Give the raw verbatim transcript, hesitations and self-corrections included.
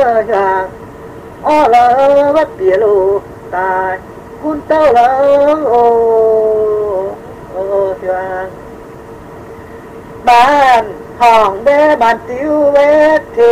chàng o lỡ bắt bìa lù tài cun tao lỡ ô ô chàng bàn hỏng bé bàn tiêu bé thì